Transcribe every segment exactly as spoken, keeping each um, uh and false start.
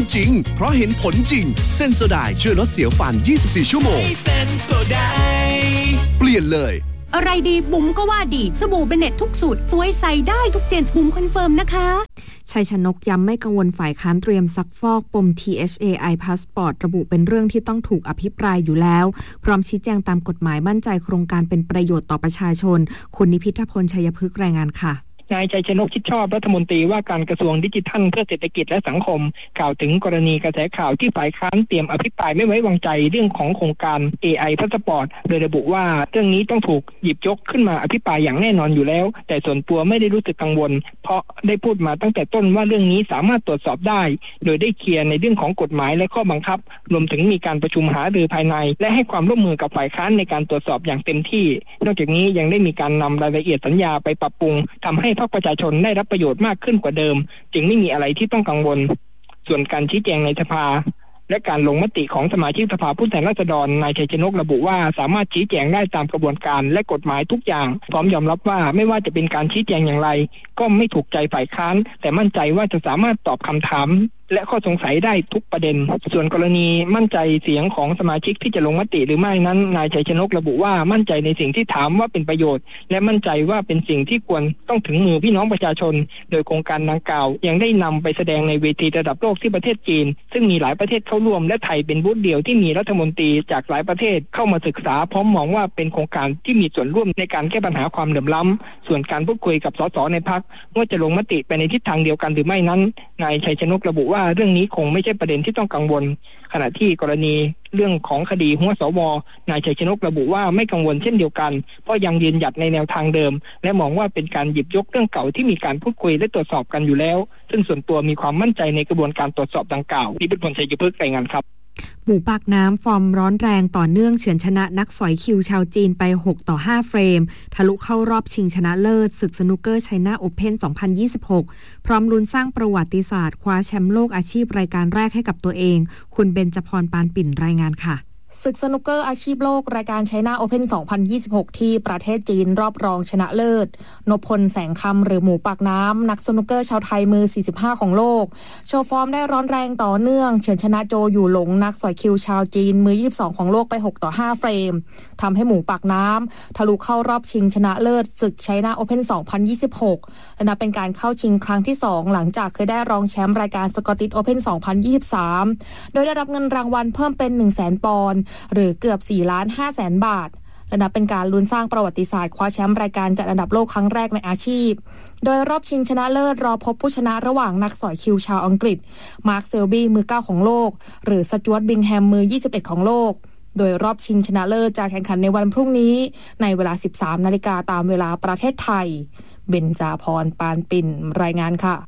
จริงเพราะเห็นผลจริงเซนโซไดช่วยลดเสียวฟันยี่สิบสี่ชั่วโมงเซนโซไดเปลี่ยนเลยอะไรดีบุ๋มก็ว่าดีสบู่เบเน็ตทุกสูตรสวยใส่ได้ทุกเจนบุ๋มคอนเฟิร์มนะคะชัยชนกย้ำไม่กังวลฝ่ายค้านเตรียมซักฟอกปม ที เอช เอ ไอ Passport ระบุเป็นเรื่องที่ต้องถูกอภิปรายอยู่แล้วพร้อมชี้แจงตามกฎหมายมั่นใจโครงการเป็นประโยชน์ต่อประชาชนคุณนิพิธพลชัยพฤกษ์รายงานค่ะนายชัยชนกชิดชอบรัฐมนตรีว่าการกระทรวงดิจิทัลเพื่อเศรษฐกิจและสังคมกล่าวถึงกรณีกระแสข่าวที่ฝ่ายค้านเตรียมอภิปรายไม่ไว้วางใจเรื่องของโครงการ เอ ไอ Passport โดยระบุว่าเรื่องนี้ต้องถูกหยิบยกขึ้นมาอภิปรายอย่างแน่นอนอยู่แล้วแต่ส่วนตัวไม่ได้รู้สึกกังวลเพราะได้พูดมาตั้งแต่ต้นว่าเรื่องนี้สามารถตรวจสอบได้โดยได้เคลียร์ในเรื่องของกฎหมายและข้อบังคับรวมถึงมีการประชุมหารือภายในและให้ความร่วมมือกับฝ่ายค้านในการตรวจสอบอย่างเต็มที่นอกจากนี้ยังได้มีการนำรายละเอียดสัญญาไปปรับปรุงทำให้พรรคประชาชนได้รับประโยชน์มากขึ้นกว่าเดิมจึงไม่มีอะไรที่ต้องกังวลส่วนการชี้แจงในสภาและการลงมติของสมาชิกสภาผู้แทนราษฎรนายชัยชนกระบุว่าสามารถชี้แจงได้ตามกระบวนการและกฎหมายทุกอย่างพร้อมยอมรับว่าไม่ว่าจะเป็นการชี้แจงอย่างไรก็ไม่ถูกใจฝ่ายค้านแต่มั่นใจว่าจะสามารถตอบคำถามและข้อสงสัยได้ทุกประเด็นส่วนกรณีมั่นใจเสียงของสมาชิกที่จะลงมติหรือไม่นั้นนายชัยชนกระบุว่ามั่นใจในสิ่งที่ถามว่าเป็นประโยชน์และมั่นใจว่าเป็นสิ่งที่ควรต้องถึงมือพี่น้องประชาชนโดยโครงการดังกล่าวยังได้นำไปแสดงในเวทีระดับโลกที่ประเทศจีนซึ่งมีหลายประเทศเข้าร่วมและไทยเป็นบูธเดียวที่มีรัฐมนตรีจากหลายประเทศเข้ามาศึกษาพร้อมมองว่าเป็นโครงการที่มีส่วนร่วมในการแก้ปัญหาความเหลื่อมล้ำส่วนการพูดคุยกับสสในพรรคว่าจะลงมติไปในทิศทางเดียวกันหรือไม่นั้นนายชัยชนกระบุว่าเรื่องนี้คงไม่ใช่ประเด็นที่ต้องกังวลขณะที่กรณีเรื่องของคดีหัวสวนายชัยชนกระบุว่าไม่กังวลเช่นเดียวกันเพราะยังยืนหยัดในแนวทางเดิมและมองว่าเป็นการหยิบยกเรื่องเก่าที่มีการพูดคุยและตรวจสอบกันอยู่แล้วซึ่งส่วนตัวมีความมั่นใจในกระบวนการตรวจสอบดังกล่าวนี่เป็นผลชัยพฤกษ์รายงานครับหมูปากน้ำฟอร์มร้อนแรงต่อเนื่องเฉือนชนะนักสอยคิวชาวจีนไปหกต่อห้าเฟรมทะลุเข้ารอบชิงชนะเลิศศึกสนุกเกอร์ไชน่าโอเพ่นสองพันยี่สิบหกพร้อมลุ้นสร้างประวัติศาสตร์คว้าแชมป์โลกอาชีพรายการแรกให้กับตัวเองคุณเบญจพรปานปิ่นรายงานค่ะศึกสนุกเกอร์อาชีพโลกรายการไชน่าโอเพ่นสองพันยี่สิบหกที่ประเทศจีนรอบรองชนะเลิศนพพลแสงคำหรือหมูปากน้ำนักสนุกเกอร์ชาวไทยมือสี่สิบห้าของโลกโชว์ฟอร์มได้ร้อนแรงต่อเนื่องเฉือนชนะโจอยู่หลงนักสอยคิวชาวจีนมือยี่สิบสองของโลกไปหกต่อห้าเฟรมทำให้หมูปากน้ำทะลุเข้ารอบชิงชนะเลิศศึกไชน่าโอเพ่นสองพันยี่สิบหกและนับเป็นการเข้าชิงครั้งที่สองหลังจากเคยได้รองแชมป์รายการสกอตติชโอเพ่นสองพันยี่สิบสามโดยได้รับเงินรางวัลเพิ่มเป็น หนึ่งแสน ปอนด์หรือเกือบสี่ล้านห้าแสนบาทและนับเป็นการลุ้นสร้างประวัติศาสตร์คว้าแชมป์รายการจัดอันดับโลกครั้งแรกในอาชีพโดยรอบชิงชนะเลิศรอพบผู้ชนะระหว่างนักสอยคิวชาวอังกฤษมาร์คเซลบี้มือเก้าของโลกหรือสจ๊วตบิงแฮมมือยี่สิบเอ็ดของโลกโดยรอบชิงชนะเลิศจะแข่งขันในวันพรุ่งนี้ในเวลา สิบสามนาฬิกาตามเวลาประเทศไทยเบญจพรปานปิ่นรายงานค่ะ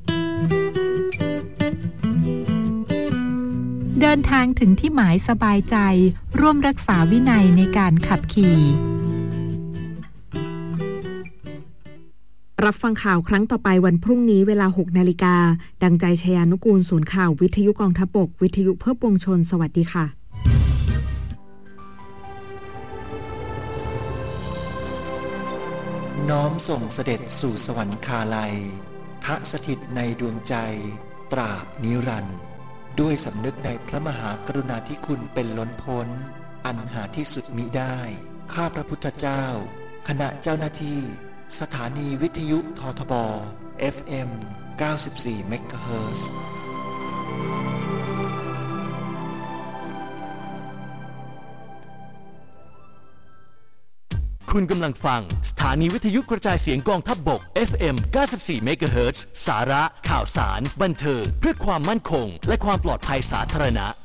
เดินทางถึงที่หมายสบายใจร่วมรักษาวินัยในการขับขี่รับฟังข่าวครั้งต่อไปวันพรุ่งนี้เวลา หกนาฬิกาดังใจชยานุกูลศูนย์ข่าววิทยุกองทัพบกวิทยุเพื่อปวงชนสวัสดีค่ะน้อมส่งเสด็จสู่สวรรคาลัยทะสถิตในดวงใจตราบนิรันดร์ด้วยสำนึกในพระมหากรุณาธิคุณเป็นล้นพ้นอันหาที่สุดมิได้ข้าพระพุทธเจ้าคณะเจ้าหน้าที่สถานีวิทยุททบ เอฟ เอ็ม เก้าสิบสี่ เมกะเฮิรตซ์คุณกำลังฟังสถานีวิทยุกระจายเสียงกองทัพบก เอฟ เอ็ม เก้าสิบสี่ เมกะเฮิรตซ์สาระข่าวสารบันเทิงเพื่อความมั่นคงและความปลอดภัยสาธารณะ